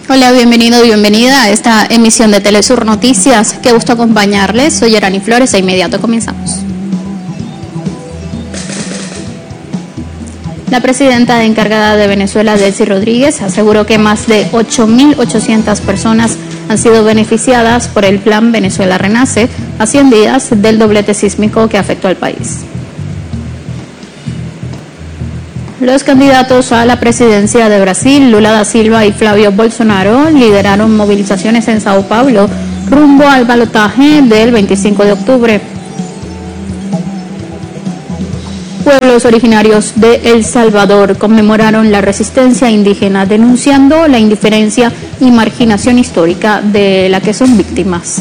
Hola, bienvenido, bienvenida a esta emisión de Telesur Noticias. Qué gusto acompañarles. Soy Yarani Flores e inmediato comenzamos. La presidenta encargada de Venezuela, Delcy Rodríguez, aseguró que más de 8.800 personas han sido beneficiadas por el Plan Venezuela Renace a 100 días del doblete sísmico que afectó al país. Los candidatos a la presidencia de Brasil, Lula da Silva y Flavio Bolsonaro, lideraron movilizaciones en Sao Paulo rumbo al balotaje del 25 de octubre. Pueblos originarios de El Salvador conmemoraron la resistencia indígena, denunciando la indiferencia y marginación histórica de la que son víctimas.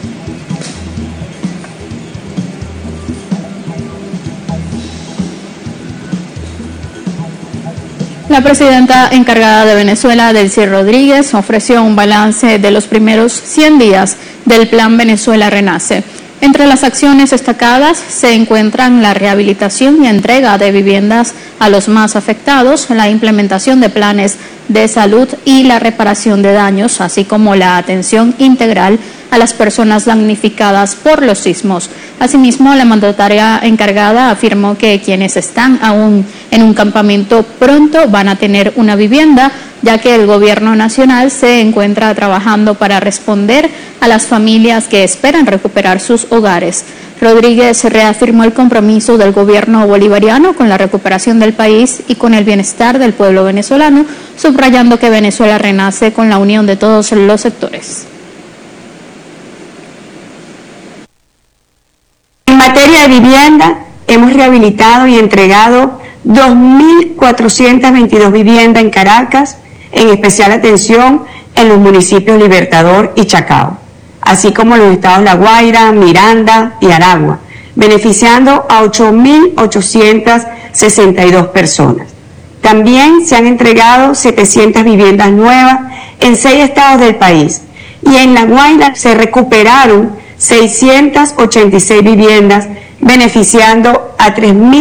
La presidenta encargada de Venezuela, Delcy Rodríguez, ofreció un balance de los primeros 100 días del Plan Venezuela Renace. Entre las acciones destacadas se encuentran la rehabilitación y entrega de viviendas a los más afectados, la implementación de planes de salud y la reparación de daños, así como la atención integral a las personas damnificadas por los sismos. Asimismo, la mandataria encargada afirmó que quienes están aún en un campamento pronto van a tener una vivienda, ya que el gobierno nacional se encuentra trabajando para responder a las familias que esperan recuperar sus hogares. Rodríguez reafirmó el compromiso del gobierno bolivariano con la recuperación del país y con el bienestar del pueblo venezolano, subrayando que Venezuela renace con la unión de todos los sectores. En materia de vivienda, hemos rehabilitado y entregado 2.422 viviendas en Caracas, en especial atención en los municipios Libertador y Chacao, así como los estados La Guaira, Miranda y Aragua, beneficiando a 8.862 personas. También se han entregado 700 viviendas nuevas en 6 estados del país, y en La Guaira se recuperaron 686 viviendas, beneficiando a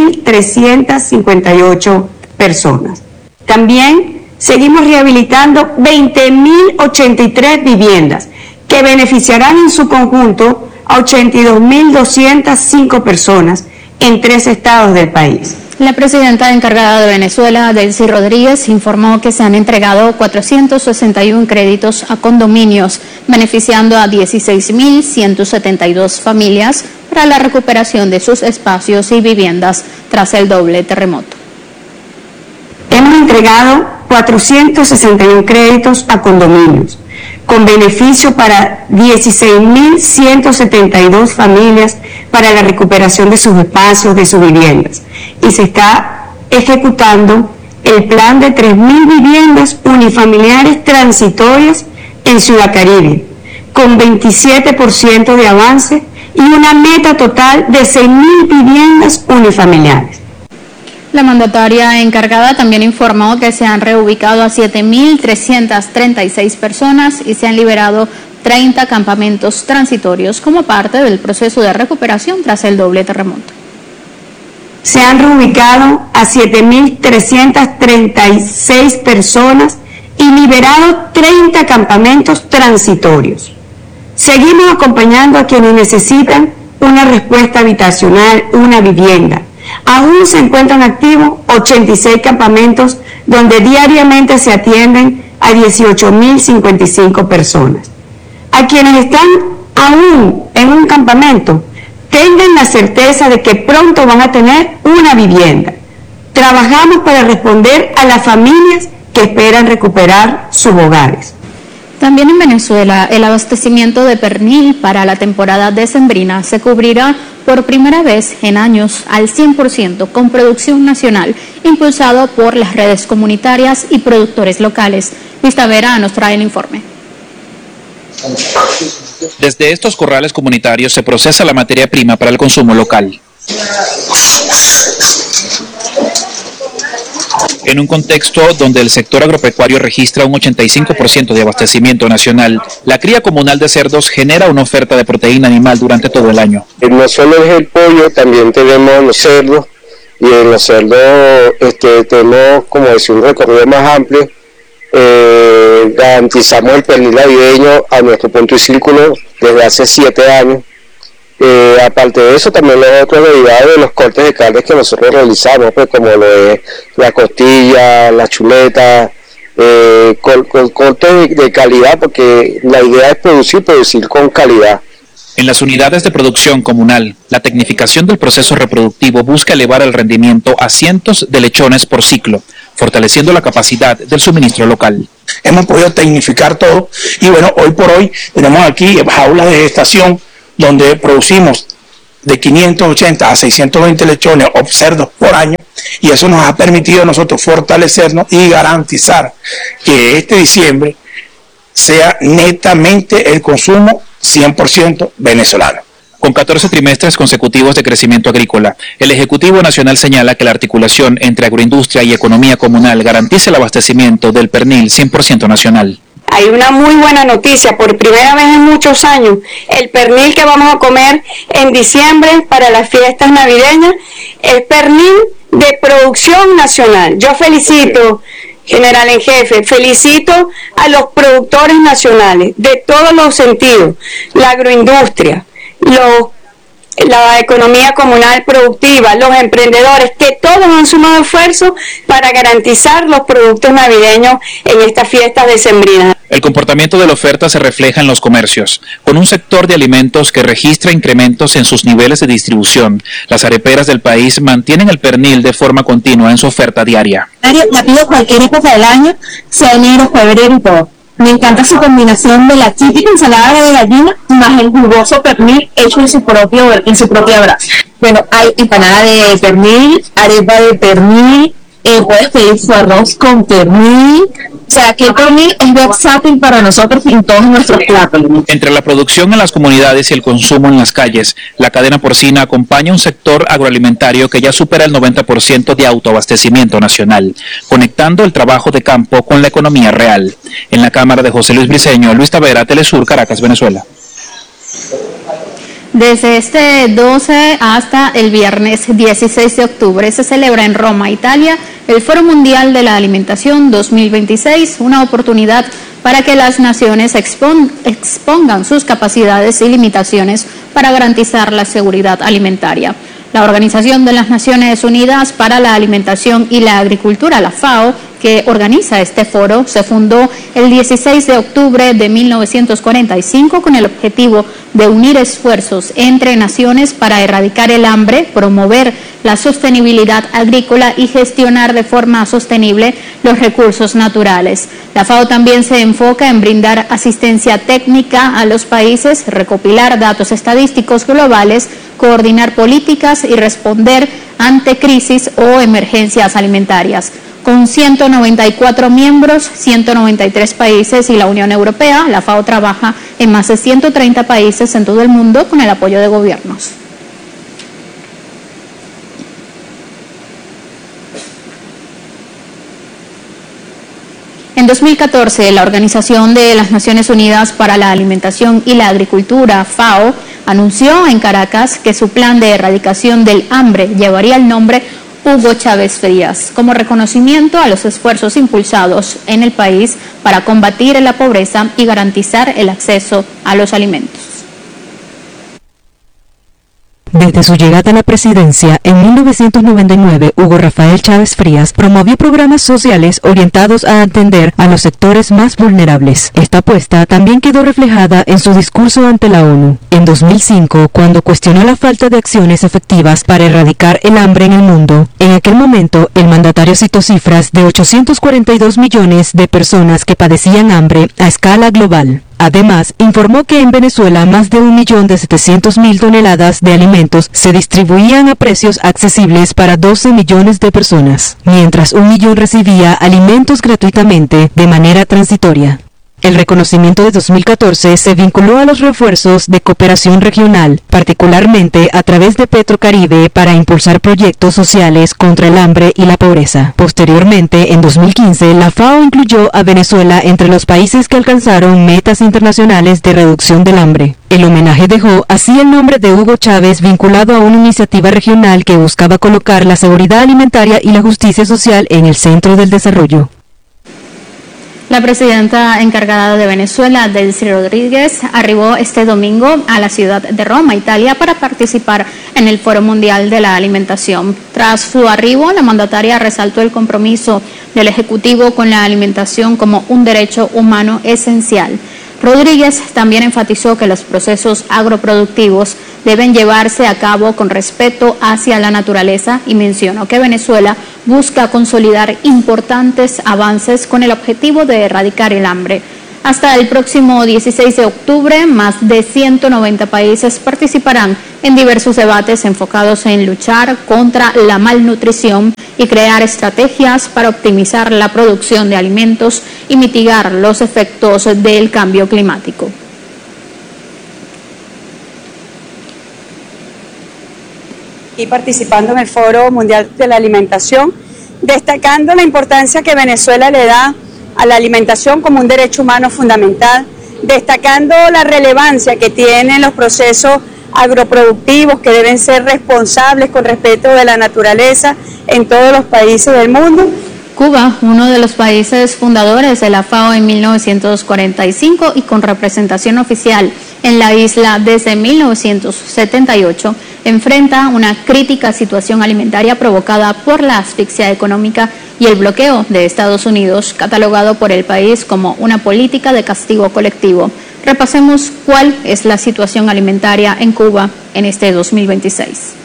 3.358 personas. También seguimos rehabilitando 20.083 viviendas, que beneficiarán en su conjunto a 82.205 personas en 3 estados del país. La presidenta encargada de Venezuela, Delcy Rodríguez, informó que se han entregado 461 créditos a condominios, beneficiando a 16.172 familias para la recuperación de sus espacios y viviendas tras el doble terremoto. Hemos entregado 461 créditos a condominios, con beneficio para 16.172 familias para la recuperación de sus espacios, de sus viviendas. Y se está ejecutando el plan de 3.000 viviendas unifamiliares transitorias en Ciudad Caribe, con 27% de avance y una meta total de 6.000 viviendas unifamiliares. La mandataria encargada también informó que se han reubicado a 7.336 personas y se han liberado 30 campamentos transitorios como parte del proceso de recuperación tras el doble terremoto. Se han reubicado a 7.336 personas y liberado 30 campamentos transitorios. Seguimos acompañando a quienes necesitan una respuesta habitacional, una vivienda. Aún se encuentran activos 86 campamentos donde diariamente se atienden a 18.055 personas. A quienes están aún en un campamento, tengan la certeza de que pronto van a tener una vivienda. Trabajamos para responder a las familias que esperan recuperar sus hogares. También en Venezuela, el abastecimiento de pernil para la temporada decembrina se cubrirá por primera vez en años al 100% con producción nacional, impulsado por las redes comunitarias y productores locales. Luis Tavera nos trae el informe. Desde estos corrales comunitarios se procesa la materia prima para el consumo local. En un contexto donde el sector agropecuario registra un 85% de abastecimiento nacional, la cría comunal de cerdos genera una oferta de proteína animal durante todo el año. No solo es el pollo, también tenemos los cerdos, y en los cerdos tenemos, como decir, un recorrido más amplio garantizamos el pernil navideño a nuestro punto y círculo desde hace 7 años. Aparte de eso, también los otros derivados de los cortes de carne que nosotros realizamos, pues como lo es la costilla, la chuleta, cortes de calidad, porque la idea es producir con calidad. En las unidades de producción comunal, la tecnificación del proceso reproductivo busca elevar el rendimiento a cientos de lechones por ciclo, fortaleciendo la capacidad del suministro local. Hemos podido tecnificar todo y bueno, hoy por hoy tenemos aquí jaulas de gestación donde producimos de 580 a 620 lechones o cerdos por año, y eso nos ha permitido a nosotros fortalecernos y garantizar que este diciembre sea netamente el consumo 100% venezolano. Con 14 trimestres consecutivos de crecimiento agrícola, el Ejecutivo Nacional señala que la articulación entre agroindustria y economía comunal garantiza el abastecimiento del pernil 100% nacional. Hay una muy buena noticia, por primera vez en muchos años, el pernil que vamos a comer en diciembre para las fiestas navideñas es pernil de producción nacional. Yo felicito, general en jefe, felicito a los productores nacionales de todos los sentidos, la agroindustria, la economía comunal productiva, los emprendedores, que todos han sumado esfuerzos para garantizar los productos navideños en estas fiestas decembrinas. El comportamiento de la oferta se refleja en los comercios, con un sector de alimentos que registra incrementos en sus niveles de distribución. Las areperas del país mantienen el pernil de forma continua en su oferta diaria. La pido cualquier época del año, sea enero, febrero y todo. Me encanta su combinación de la típica ensalada de gallina más el jugoso pernil hecho en su propia brasa. Bueno, hay empanada de pernil, arepa de pernil, puedes pedir su arroz con pernil. O sea, que el pernil es versátil para nosotros en todos nuestros platos. Entre la producción en las comunidades y el consumo en las calles, la cadena porcina acompaña un sector agroalimentario que ya supera el 90% de autoabastecimiento nacional, conectando el trabajo de campo con la economía real. En la cámara de José Luis Briceño, Luis Tavera, Telesur, Caracas, Venezuela. Desde este 12 hasta el viernes 16 de octubre se celebra en Roma, Italia, el Foro Mundial de la Alimentación 2026, una oportunidad para que las naciones expongan sus capacidades y limitaciones para garantizar la seguridad alimentaria. La Organización de las Naciones Unidas para la Alimentación y la Agricultura, la FAO, que organiza este foro, se fundó el 16 de octubre de 1945 con el objetivo de unir esfuerzos entre naciones para erradicar el hambre, promover la sostenibilidad agrícola y gestionar de forma sostenible los recursos naturales. La FAO también se enfoca en brindar asistencia técnica a los países, recopilar datos estadísticos globales, coordinar políticas y responder ante crisis o emergencias alimentarias. Con 194 miembros, 193 países y la Unión Europea, la FAO trabaja en más de 130 países en todo el mundo con el apoyo de gobiernos. En 2014, la Organización de las Naciones Unidas para la Alimentación y la Agricultura, FAO, anunció en Caracas que su plan de erradicación del hambre llevaría el nombre Hugo Chávez Frías, como reconocimiento a los esfuerzos impulsados en el país para combatir la pobreza y garantizar el acceso a los alimentos. Desde su llegada a la presidencia en 1999, Hugo Rafael Chávez Frías promovió programas sociales orientados a atender a los sectores más vulnerables. Esta apuesta también quedó reflejada en su discurso ante la ONU. En 2005, cuando cuestionó la falta de acciones efectivas para erradicar el hambre en el mundo, en aquel momento el mandatario citó cifras de 842 millones de personas que padecían hambre a escala global. Además, informó que en Venezuela más de 1.700.000 toneladas de alimentos se distribuían a precios accesibles para 12 millones de personas, mientras 1 millón recibía alimentos gratuitamente de manera transitoria. El reconocimiento de 2014 se vinculó a los refuerzos de cooperación regional, particularmente a través de Petrocaribe para impulsar proyectos sociales contra el hambre y la pobreza. Posteriormente, en 2015, la FAO incluyó a Venezuela entre los países que alcanzaron metas internacionales de reducción del hambre. El homenaje dejó así el nombre de Hugo Chávez vinculado a una iniciativa regional que buscaba colocar la seguridad alimentaria y la justicia social en el centro del desarrollo. La presidenta encargada de Venezuela, Delcy Rodríguez, arribó este domingo a la ciudad de Roma, Italia, para participar en el Foro Mundial de la Alimentación. Tras su arribo, la mandataria resaltó el compromiso del Ejecutivo con la alimentación como un derecho humano esencial. Rodríguez también enfatizó que los procesos agroproductivos deben llevarse a cabo con respeto hacia la naturaleza y mencionó que Venezuela busca consolidar importantes avances con el objetivo de erradicar el hambre. Hasta el próximo 16 de octubre, más de 190 países participarán en diversos debates enfocados en luchar contra la malnutrición y crear estrategias para optimizar la producción de alimentos y mitigar los efectos del cambio climático. Y participando en el Foro Mundial de la Alimentación, destacando la importancia que Venezuela le da a la alimentación como un derecho humano fundamental, destacando la relevancia que tienen los procesos agroproductivos que deben ser responsables con respeto de la naturaleza en todos los países del mundo. Cuba, uno de los países fundadores de la FAO en 1945 y con representación oficial en la isla desde 1978, enfrenta una crítica situación alimentaria provocada por la asfixia económica y el bloqueo de Estados Unidos, catalogado por el país como una política de castigo colectivo. Repasemos cuál es la situación alimentaria en Cuba en este 2026.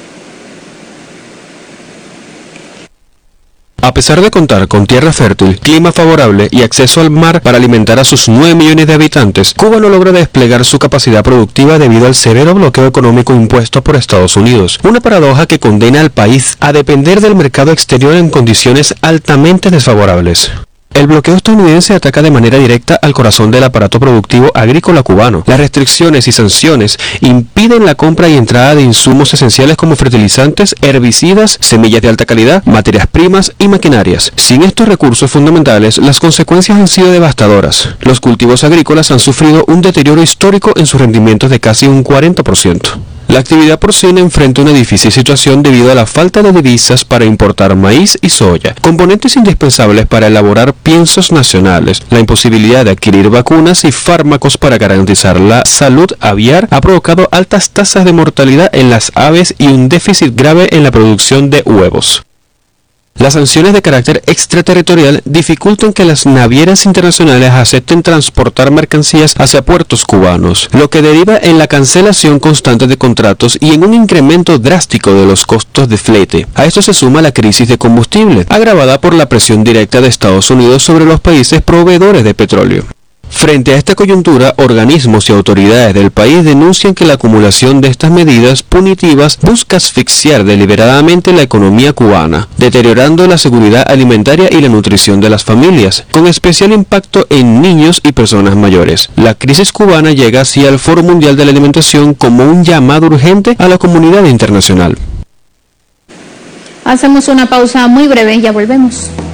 A pesar de contar con tierra fértil, clima favorable y acceso al mar para alimentar a sus 9 millones de habitantes, Cuba no logra desplegar su capacidad productiva debido al severo bloqueo económico impuesto por Estados Unidos. Una paradoja que condena al país a depender del mercado exterior en condiciones altamente desfavorables. El bloqueo estadounidense ataca de manera directa al corazón del aparato productivo agrícola cubano. Las restricciones y sanciones impiden la compra y entrada de insumos esenciales como fertilizantes, herbicidas, semillas de alta calidad, materias primas y maquinarias. Sin estos recursos fundamentales, las consecuencias han sido devastadoras. Los cultivos agrícolas han sufrido un deterioro histórico en sus rendimientos de casi un 40%. La actividad porcina enfrenta una difícil situación debido a la falta de divisas para importar maíz y soya, componentes indispensables para elaborar piensos nacionales. La imposibilidad de adquirir vacunas y fármacos para garantizar la salud aviar ha provocado altas tasas de mortalidad en las aves y un déficit grave en la producción de huevos. Las sanciones de carácter extraterritorial dificultan que las navieras internacionales acepten transportar mercancías hacia puertos cubanos, lo que deriva en la cancelación constante de contratos y en un incremento drástico de los costos de flete. A esto se suma la crisis de combustible, agravada por la presión directa de Estados Unidos sobre los países proveedores de petróleo. Frente a esta coyuntura, organismos y autoridades del país denuncian que la acumulación de estas medidas punitivas busca asfixiar deliberadamente la economía cubana, deteriorando la seguridad alimentaria y la nutrición de las familias, con especial impacto en niños y personas mayores. La crisis cubana llega así al Foro Mundial de la Alimentación como un llamado urgente a la comunidad internacional. Hacemos una pausa muy breve y ya volvemos.